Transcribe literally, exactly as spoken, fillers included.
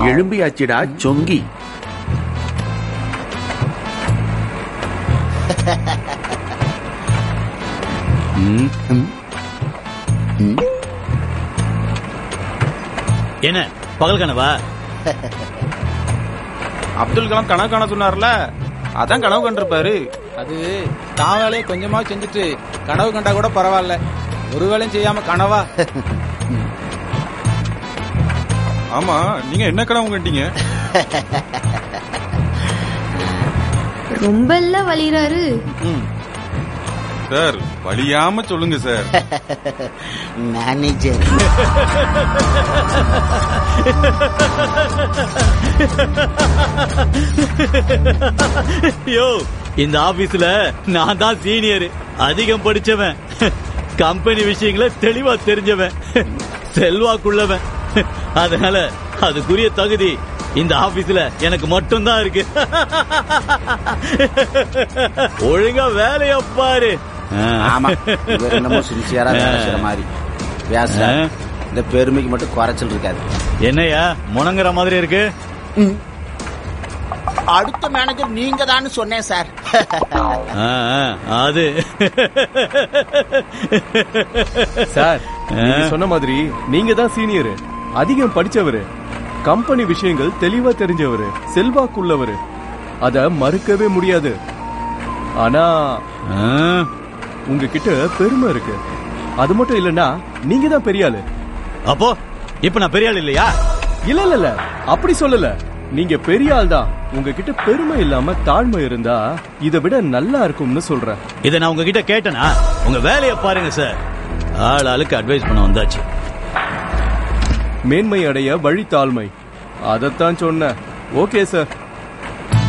எழும்பியாச்சிடா சொங்கி. என்ன பகல் கனவா? அப்துல் கலாம் கனவு காண சொன்னார்ல, அதான் கனவு கண்டிருப்பாரு. அது தான் வேலையை கொஞ்சமா செஞ்சுட்டு கனவு கண்டா கூட பரவாயில்ல, ஒரு வேலையும் செய்யாம கனவா? ஆமா, நீங்க என்ன கனவு கண்டீங்க? ரொம்ப எல்லாம் வலிறாரு சார். வலியாம சொல்லுங்க சார். மேனேஜர் யோ, இந்த ஆபீஸ்ல நான் தான் சீனியர், அதிகம் படிச்சவன், கம்பெனி விஷயங்களை தெளிவா தெரிஞ்சவன், செல்வாக்குள்ளவன். அதனால அதுக்குரிய தகுதி இந்த ஆபீஸ்ல எனக்கு மட்டும் தான் இருக்கு. ஒழுங்கா வேலைய பாரு. ஆமா, என்னமோ சின்சியரா வேலை செய்யற மாதிரி பேச. இந்த பெருமைக்கு மட்டும் குறைச்சல் இருக்காது. என்னையா முணங்குற மாதிரி இருக்கு? அடுத்த மேனேஜர் நீங்க தான் சொன்னேன் சார். அது சார், நீங்க சொன்ன மாதிரி நீங்க தான் சீனியர், அதிகம் படிச்சவரு, கம்பெனி விஷயங்கள் தெளிவா தெரிஞ்சவரு, செல்வாக்குள்ளவரு. அத மறுக்கவே முடியாது. ஆனா உங்ககிட்ட பெருமை இருக்கு. அது மட்டும் இல்லன்னா நீங்க தான் பெரிய ஆளு. அப்போ இப்ப நான் பெரிய ஆள் இல்லையா? இல்ல இல்ல இல்ல, அப்படி சொல்லல. நீங்க பெரிய ஆள் தான். உங்ககிட்ட பெருமை இல்லாம தாழ்மை இருந்தா இதை விட நல்லா இருக்கும்னு சொல்றேன். இதை நான் உங்ககிட்ட கேட்டேனா? உங்க வேலையை பாருங்க சார். ஆள் ஆளுக்கு அட்வைஸ் பண்ண வந்தாச்சு. மேன்மை அடைய வழி தாழ்மை, அதத்தான் சொன்ன. Okay sir.